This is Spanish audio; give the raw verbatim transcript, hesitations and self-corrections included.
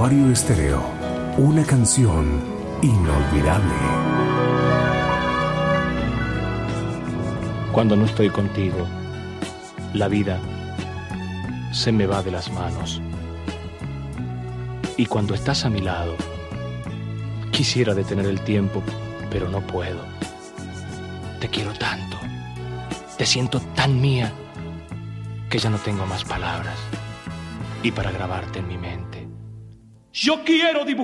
Acuario Estéreo, una canción inolvidable. Cuando no estoy contigo, la vida se me va de las manos. Y cuando estás a mi lado, quisiera detener el tiempo, pero no puedo. Te quiero tanto, te siento tan mía, que ya no tengo más palabras. Y para grabarte en mi mente, yo quiero dibujar